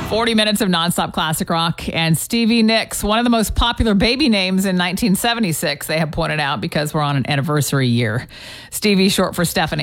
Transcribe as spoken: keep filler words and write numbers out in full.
forty minutes of nonstop classic rock. And Stevie Nicks, one of the most popular baby names in nineteen seventy-six, they have pointed out, because we're on an anniversary year. Stevie, short for Stephanie.